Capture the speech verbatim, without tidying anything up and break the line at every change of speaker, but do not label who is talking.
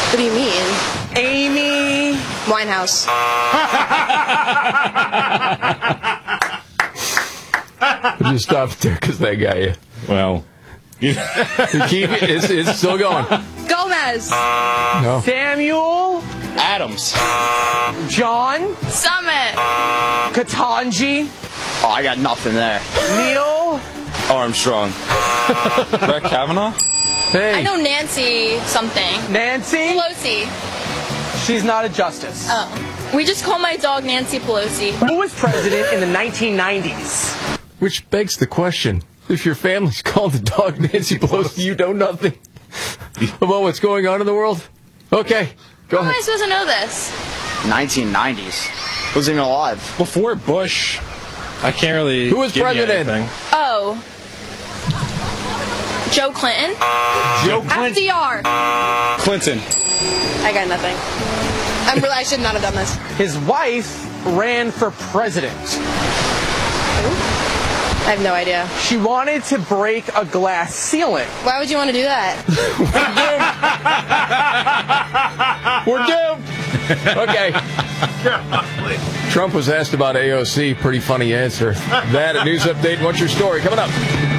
What do you mean?
Amy
Winehouse.
Would you stop there because that got you?
Well,
you keep it. It's, it's still going.
Gomez.
No.
Samuel
Adams.
John
Summit.
Katanji
Oh, I got nothing there.
Neil
Armstrong. Brett Kavanaugh.
Hey.
I know Nancy something.
Nancy.
Pelosi.
She's not a justice.
Oh. We just call my dog Nancy Pelosi.
Who was president in the nineteen nineties?
Which begs the question: if your family's called the dog Nancy Pelosi, you know nothing about what's going on in the world. Okay, go
How am I
ahead.
supposed to know this?
nineteen nineties. Wasn't even alive.
Before Bush. I can't really.
Who was
give you
president?
anything.
Oh. Joe Clinton.
Joe
F D R.
Clinton.
I got nothing. I'm really, I should not have done this.
His wife ran for president.
I have no idea.
She wanted to break a glass ceiling.
Why would you want to do that?
We're doomed. Okay. Trump was asked about A O C. Pretty funny answer. That, a news update. What's your story? Coming up.